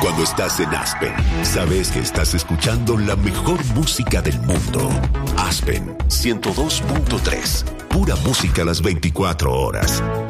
Cuando estás en Aspen, sabes que estás escuchando la mejor música del mundo. Aspen 102.3. Pura música a las 24 horas.